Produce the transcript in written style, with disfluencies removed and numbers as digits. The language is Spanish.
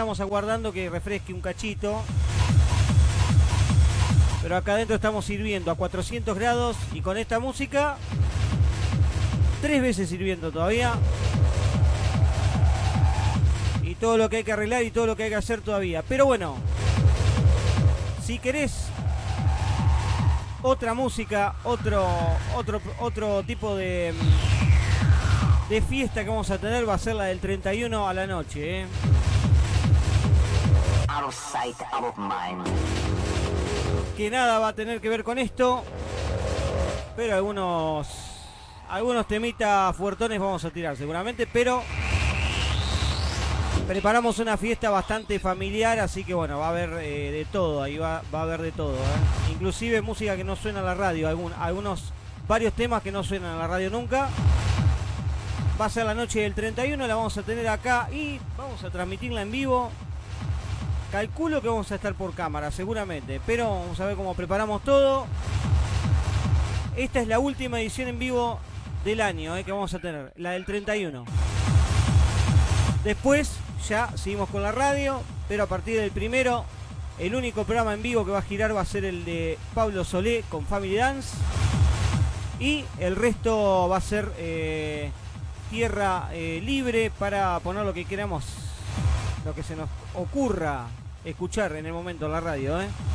estamos aguardando que refresque un cachito. Pero acá adentro estamos hirviendo a 400 grados y con esta música 3 veces hirviendo todavía. Y todo lo que hay que arreglar y todo lo que hay que hacer todavía. Pero bueno, si querés otra música, otro tipo de fiesta que vamos a tener, va a ser la del 31 a la noche, Out of sight, out of mind. Que nada va a tener que ver con esto, pero algunos temitas fuertones vamos a tirar seguramente, pero preparamos una fiesta bastante familiar, así que bueno, va a haber de todo, ahí va a haber de todo, inclusive música que no suena en la radio, varios temas que no suenan en la radio nunca. Va a ser la noche del 31, la vamos a tener acá y vamos a transmitirla en vivo. Calculo que vamos a estar por cámara, seguramente, pero vamos a ver cómo preparamos todo. Esta es la última edición en vivo del año que vamos a tener, la del 31. Después ya seguimos con la radio, pero a partir del primero, el único programa en vivo que va a girar va a ser el de Pablo Solé con Family Dance. Y el resto va a ser tierra libre para poner lo que queramos, lo que se nos ocurra escuchar en el momento en la radio,